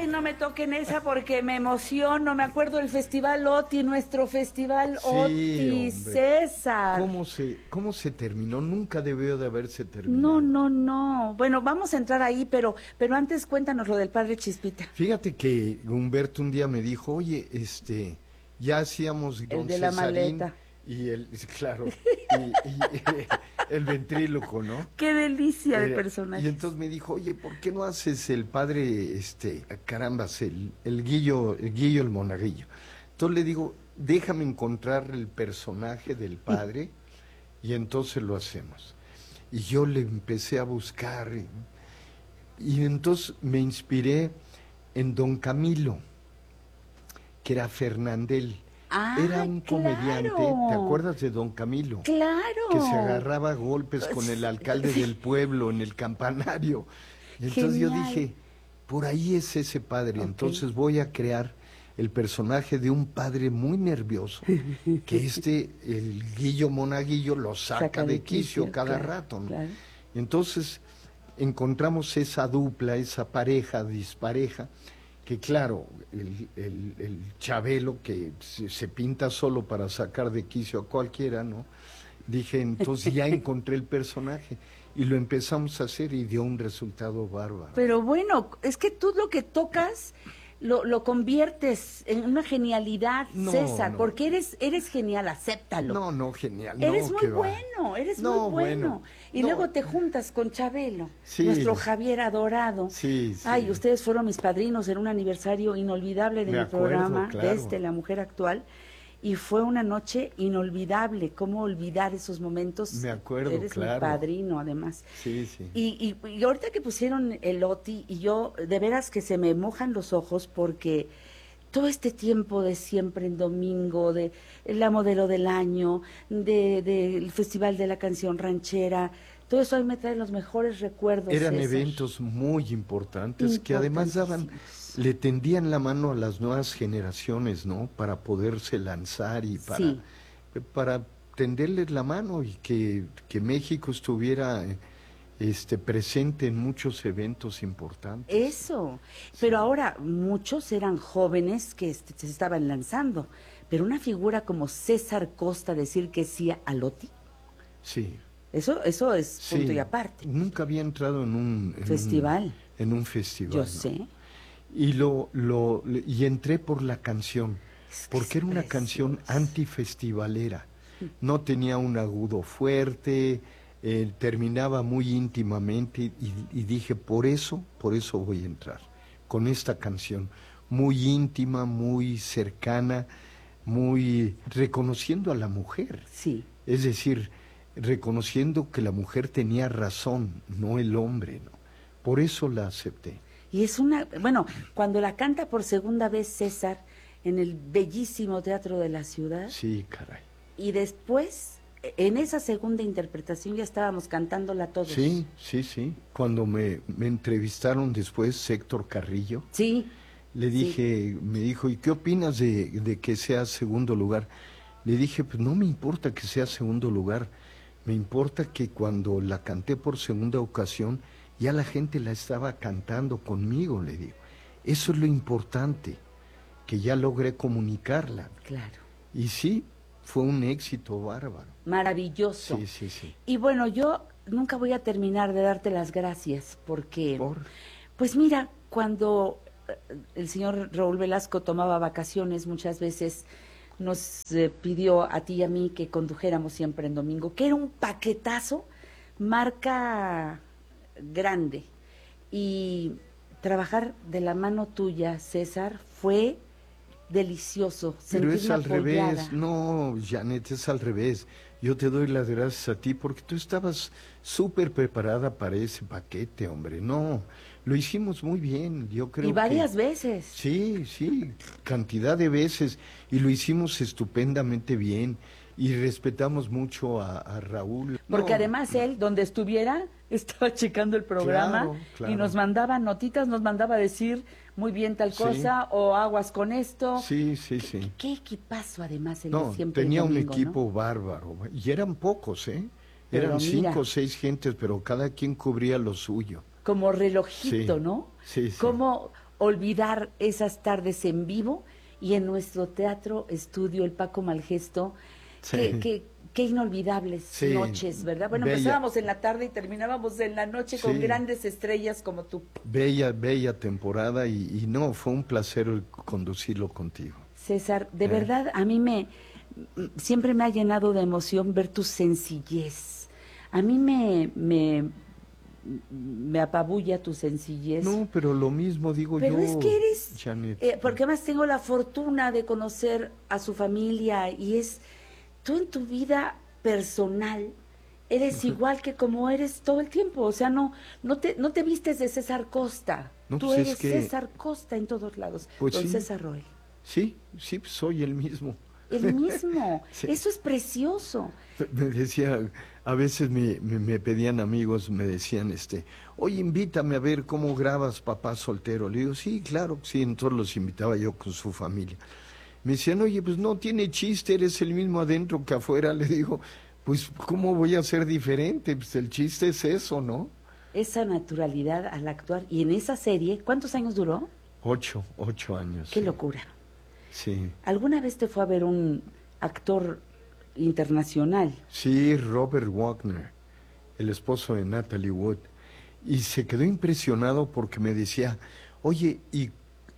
Ay, no me toquen esa porque me emociono. Me acuerdo del Festival OTI, nuestro Festival Sí, OTI, hombre. César. ¿Cómo se terminó? Nunca debió de haberse No, terminado. no, no. Bueno, vamos a entrar ahí, pero antes cuéntanos lo del padre Chispita, Fíjate que Humberto un día me dijo, oye, ya hacíamos el Don de la Cesarín maleta. y claro, y el ventríloco, ¿no? Qué delicia de Y personajes. entonces me dijo, oye, ¿por qué no haces el padre, carambas, el Guillo el Monaguillo? Entonces le digo, déjame encontrar el personaje del padre y entonces lo hacemos. Y yo le empecé a buscar y entonces me inspiré en Don Camilo, que era Fernandel. Era Ah, un comediante, ¿te claro. acuerdas de Don Camilo? Que se Claro. agarraba a golpes con el alcalde Sí, del pueblo en el campanario. Y entonces yo genial. dije, por ahí es ese padre, Ok. entonces voy a crear el personaje de un padre muy nervioso, que el Guillo Monaguillo, lo saca Saca de de quicio quicio, cada claro, rato, ¿no? claro. Entonces encontramos esa dupla, esa pareja dispareja, que claro, el Chabelo que se pinta solo para sacar de quicio a cualquiera, ¿no? Dije, entonces ya encontré el personaje y lo empezamos a hacer y dio un resultado bárbaro. Pero bueno, es que tú lo que tocas lo conviertes en una genialidad, No, César, no, porque eres genial, acéptalo. no, genial, Eres no, muy que va. bueno, eres muy No, bueno. bueno, Y no, luego te juntas con Chabelo, sí, nuestro Javier adorado. sí, Ay, sí, ustedes fueron mis padrinos en un aniversario inolvidable de me mi acuerdo, programa, claro, La Mujer Actual. Y fue una noche inolvidable. ¿Cómo olvidar esos momentos? me acuerdo, Eres mi claro, padrino, además. sí, sí. Y ahorita que pusieron el OTI, y yo, de veras que se me mojan los ojos porque todo este tiempo de siempre en domingo, de la modelo del año, del Festival de la Canción Ranchera, todo eso a mí me trae los mejores recuerdos, Eran César. eventos muy importantes que además Importantísimos. le tendían la mano a las nuevas generaciones, ¿no? Para poderse lanzar y Sí, para tenderles la mano y que México estuviera presente en muchos eventos importantes. eso. Sí, Pero ahora muchos eran jóvenes que se estaban lanzando. Pero una figura como César Costa decir que sí a Loti, sí, eso es punto y sí. aparte. Nunca había entrado Festival, en un festival, yo ¿no? sé. Y entré por la canción, Es que es porque era una canción precioso. antifestivalera. No tenía un agudo fuerte, terminaba muy íntimamente y dije, por eso voy a entrar, con esta canción, muy íntima, muy cercana, muy reconociendo a la mujer. Sí. Es decir, reconociendo que la mujer tenía razón, no el hombre, ¿no? Por eso la acepté. Y es bueno, cuando la canta por segunda vez César en el bellísimo Teatro de la Ciudad, Sí, caray. y después, en esa segunda interpretación ya estábamos cantándola todos. Sí, sí, sí. Cuando me entrevistaron después Héctor Carrillo, Sí, le sí. dije, me dijo, ¿y qué opinas de que sea segundo lugar? Le dije, pues no me importa que sea segundo lugar, me importa que cuando la canté por segunda ocasión, ya la gente la estaba cantando conmigo, le digo. Eso es lo importante, que ya logré comunicarla. Claro. Y sí, fue un éxito bárbaro. Maravilloso. Sí, sí, sí. Y bueno, yo nunca voy a terminar de darte las gracias porque, Por, pues mira, cuando el señor Raúl Velasco tomaba vacaciones, muchas veces nos pidió a ti y a mí que condujéramos siempre en domingo, que era un paquetazo, marca grande. Y trabajar de la mano tuya, César, fue delicioso, pero es sentirme al apoyada. revés, no, Janet, es al revés. Yo te doy las gracias a ti porque tú estabas súper preparada para ese paquete, hombre. No, lo hicimos muy bien, yo creo Y varias que veces. sí, sí, cantidad de veces y lo hicimos estupendamente bien y respetamos mucho a Raúl. Porque No, además él, donde estuviera, estaba checando el programa claro, claro. y nos mandaba notitas, nos mandaba decir muy bien tal Sí. cosa o aguas con esto. Sí, sí, sí. ¿Qué equipazo además el de No, siempre tenía el domingo, un equipo ¿no? bárbaro y eran pocos, ¿eh? Pero Eran mira, 5 o 6 gentes, pero cada quien cubría lo suyo. como relojito, Sí, ¿no? sí, sí. Como olvidar esas tardes en vivo y en nuestro teatro estudio, el Paco Malgesto, Sí. qué inolvidables Sí, noches, ¿verdad? Bueno, bella, empezábamos en la tarde y terminábamos en la noche con sí, grandes estrellas como tú. bella temporada y no, fue un placer el conducirlo contigo. César, de ¿Eh? verdad, a mí siempre me ha llenado de emoción ver tu sencillez. A mí me apabulla tu sencillez. No, pero lo mismo digo Pero es yo, que eres, Janet. porque además tengo la fortuna de conocer a su familia y tú en tu vida personal eres igual que como eres todo el tiempo, o sea, no te vistes de César Costa, No, tú pues es eres que, César Costa en todos lados, pues don sí, César Roel. sí, pues soy el mismo. El mismo, Sí. eso es precioso. Me decía, a veces me pedían amigos, me decían, oye, invítame a ver cómo grabas Papá Soltero. Le digo, sí, claro, sí, entonces los invitaba yo con su familia. Me decían, oye, pues no tiene chiste, eres el mismo adentro que afuera. Le digo, pues, ¿cómo voy a ser diferente? Pues el chiste es eso, ¿no? Esa naturalidad al actuar. Y en esa serie, ¿cuántos años duró? 8 años, Qué sí. locura. Sí, ¿Alguna vez te fue a ver un actor internacional? sí, Robert Wagner, el esposo de Natalie Wood, y se quedó impresionado porque me decía, oye, ¿y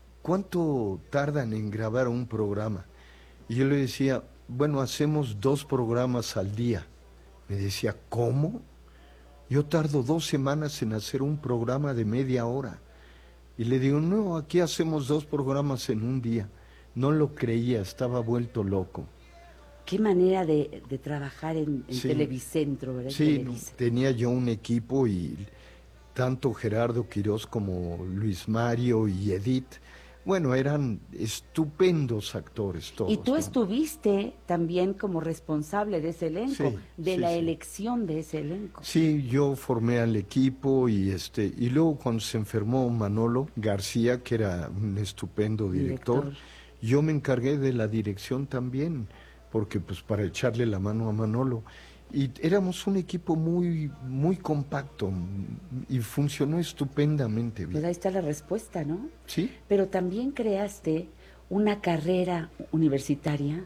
cuánto tardan en grabar un programa? Y yo le decía, bueno, hacemos 2 programas al día. Me decía, ¿cómo? Yo tardo 2 semanas en hacer un programa de media hora. Y le digo, no, aquí hacemos 2 programas en un día. No lo creía, estaba vuelto loco. Qué manera de trabajar en Sí, Televicentro, ¿verdad? En sí, no, Televisa. tenía yo un equipo y tanto Gerardo Quirós como Luis Mario y Edith, bueno, eran estupendos actores Y tú todos, ¿no? estuviste también como responsable de ese elenco, Sí, de sí, la sí. elección de ese elenco. Sí, yo formé al equipo y luego cuando se enfermó Manolo García, que era un estupendo director, Director. yo me encargué de la dirección también, porque pues para echarle la mano a Manolo. Y éramos un equipo muy compacto y funcionó estupendamente Pues bien. ahí está la respuesta, ¿no? ¿Sí? Pero también creaste una carrera universitaria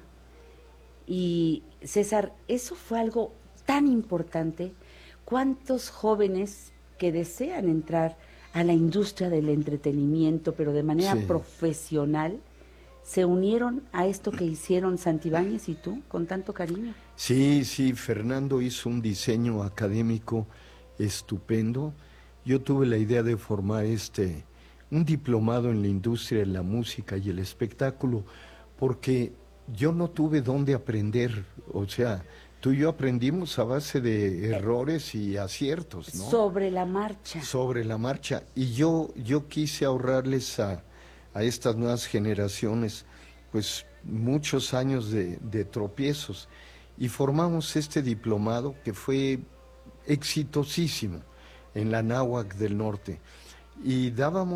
y César, eso fue algo tan importante. ¿Cuántos jóvenes que desean entrar a la industria del entretenimiento, pero de manera Sí. profesional, se unieron a esto que hicieron Santibáñez y tú con tanto cariño? Sí, Fernando hizo un diseño académico estupendo. Yo tuve la idea de formar un diplomado en la industria de la música y el espectáculo, porque yo no tuve dónde aprender, o sea, tú y yo aprendimos a base de errores y aciertos, ¿no? Sobre la marcha. Sobre la marcha. Y yo quise ahorrarles a estas nuevas generaciones, pues muchos años de tropiezos. Y formamos este diplomado que fue exitosísimo en la Anáhuac del Norte. Y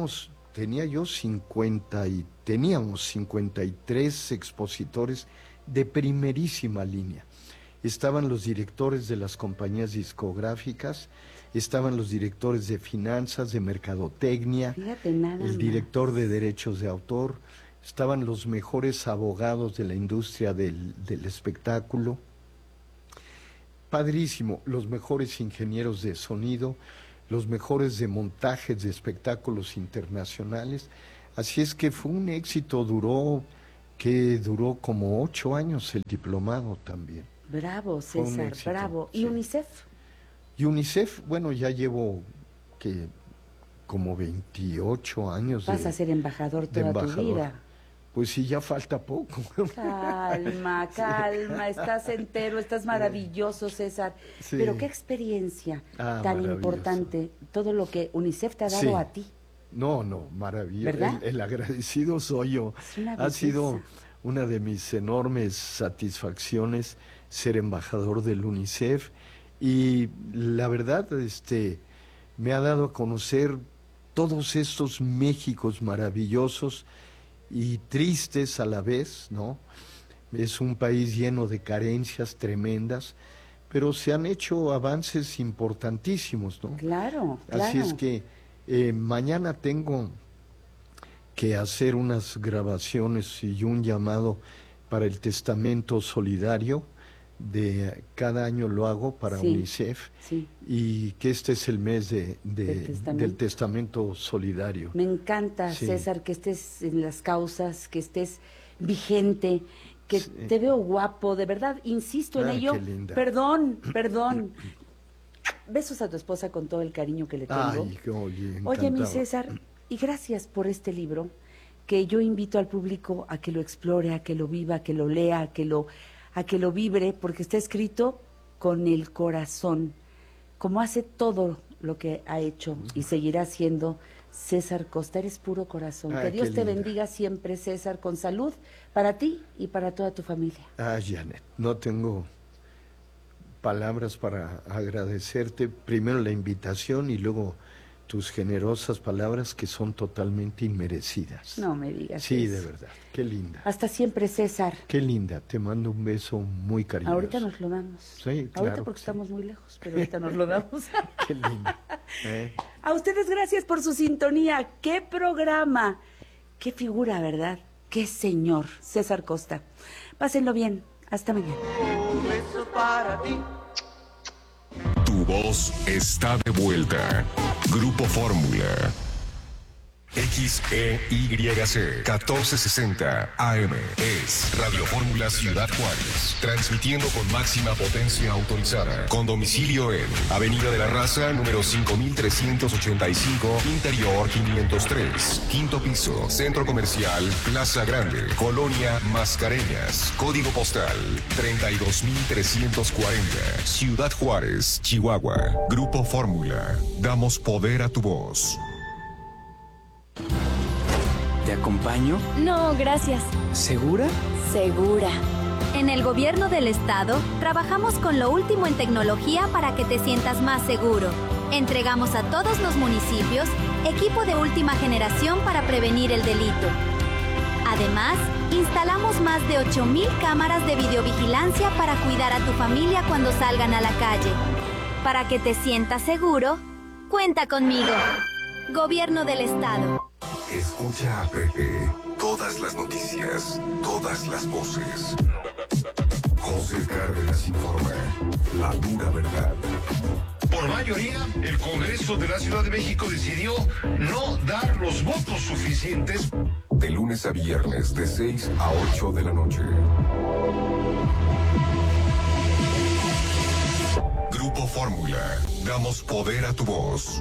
teníamos 53 expositores de primerísima línea. Estaban los directores de las compañías discográficas, estaban los directores de finanzas, de mercadotecnia, Fíjate nada el más. director de derechos de autor, estaban los mejores abogados de la industria del espectáculo. Padrísimo, los mejores ingenieros de sonido, los mejores de montajes de espectáculos internacionales. Así es que fue un éxito, duró como 8 años el diplomado también. Bravo, Fue un César, éxito, bravo. ¿Y sí. UNICEF? Y UNICEF, bueno, ya llevo que como 28 años Vas a ser embajador de toda tu embajador. vida. Pues sí, ya falta poco. Calma, calma, estás entero, estás maravilloso, César. Sí. Pero qué experiencia tan Maravilloso. importante, todo lo que UNICEF te ha dado Sí. a ti. No, maravilloso. ¿Verdad? El agradecido soy yo. Es una Ha sido belleza. una de mis enormes satisfacciones ser embajador del UNICEF y la verdad, me ha dado a conocer todos estos Méxicos maravillosos y tristes a la vez, ¿no? Es un país lleno de carencias tremendas, pero se han hecho avances importantísimos, ¿no? Claro, claro. Así es que mañana tengo que hacer unas grabaciones y un llamado para el testamento solidario. Cada año lo hago para UNICEF, y que este es el mes del testamento solidario. Me encanta, César, que estés en las causas, que estés vigente, que te veo guapo, de verdad, insisto en ello. Qué linda. Perdón. Besos a tu esposa con todo el cariño que le tengo. Ay, oye, mi César, y gracias por este libro, que yo invito al público a que lo explore, a que lo viva, a que lo lea, a que lo vibre, porque está escrito con el corazón, como hace todo lo que ha hecho y seguirá haciendo César Costa. Eres puro corazón. Que Dios te bendiga siempre, César, con salud para ti y para toda tu familia. Janet, no tengo palabras para agradecerte. Primero la invitación y luego tus generosas palabras, que son totalmente inmerecidas. No me digas Sí, eso. de verdad. Qué linda. Hasta siempre, César. Qué linda. Te mando un beso muy cariñoso. Ahorita nos lo damos. Sí, claro. Ahorita porque estamos muy lejos, pero ahorita nos lo damos. Qué linda. A ustedes gracias por su sintonía. ¡Qué programa! ¡Qué figura, verdad! ¡Qué señor! César Costa. Pásenlo bien. Hasta mañana. Un beso para ti. Tu voz está de vuelta. Grupo Fórmula. XEYC 1460 AM es Radio Fórmula Ciudad Juárez, transmitiendo con máxima potencia autorizada, con domicilio en Avenida de la Raza, número 5385, Interior 503, quinto piso, Centro Comercial Plaza Grande, Colonia Mascareñas, código postal 32340, Ciudad Juárez, Chihuahua. Grupo Fórmula, damos poder a tu voz. ¿Te acompaño? No, gracias. ¿Segura? Segura. En el gobierno del estado, trabajamos con lo último en tecnología para que te sientas más seguro. Entregamos a todos los municipios equipo de última generación para prevenir el delito. Además, instalamos más de 8,000 cámaras de videovigilancia para cuidar a tu familia cuando salgan a la calle. Para que te sientas seguro, cuenta conmigo. Gobierno del estado. Escucha a Pepe. Todas las noticias, todas las voces. José Cárdenas informa. La dura verdad. Por mayoría, el Congreso de la Ciudad de México decidió no dar los votos suficientes. De lunes a viernes, de 6 a 8 de la noche. Grupo Fórmula. Damos poder a tu voz.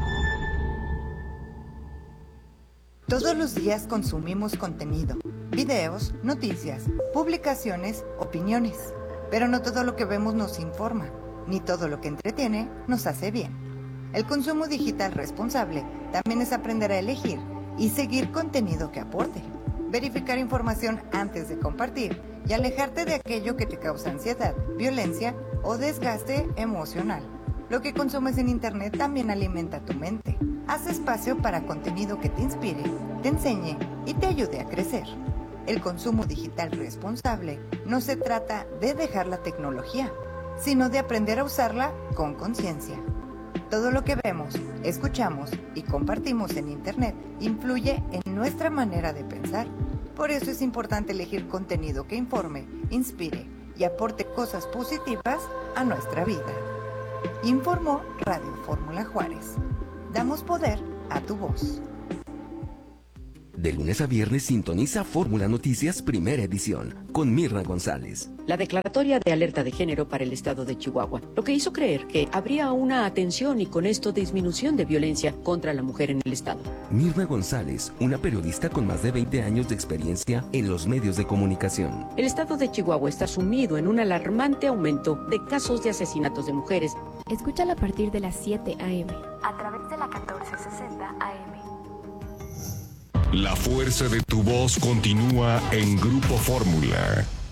Todos los días consumimos contenido, videos, noticias, publicaciones, opiniones. Pero no todo lo que vemos nos informa, ni todo lo que entretiene nos hace bien. El consumo digital responsable también es aprender a elegir y seguir contenido que aporte. Verificar información antes de compartir y alejarte de aquello que te causa ansiedad, violencia o desgaste emocional. Lo que consumes en Internet también alimenta tu mente. Haz espacio para contenido que te inspire, te enseñe y te ayude a crecer. El consumo digital responsable no se trata de dejar la tecnología, sino de aprender a usarla con conciencia. Todo lo que vemos, escuchamos y compartimos en Internet influye en nuestra manera de pensar. Por eso es importante elegir contenido que informe, inspire y aporte cosas positivas a nuestra vida. Informó Radio Fórmula Juárez. Damos poder a tu voz. De lunes a viernes sintoniza Fórmula Noticias Primera Edición con Mirna González. La declaratoria de alerta de género para el estado de Chihuahua, lo que hizo creer que habría una atención y con esto disminución de violencia contra la mujer en el estado. Mirna González, una periodista con más de 20 años de experiencia en los medios de comunicación. El estado de Chihuahua está sumido en un alarmante aumento de casos de asesinatos de mujeres. Escúchala a partir de las 7 a.m. A través de la 1460 AM. La fuerza de tu voz continúa en Grupo Fórmula.